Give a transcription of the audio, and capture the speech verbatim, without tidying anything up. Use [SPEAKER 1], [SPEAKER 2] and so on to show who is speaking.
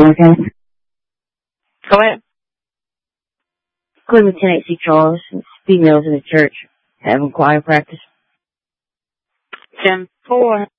[SPEAKER 1] okay?
[SPEAKER 2] Go ahead.
[SPEAKER 1] According to Lieutenant C. Charles, females in the church having choir practice.
[SPEAKER 2] ten four.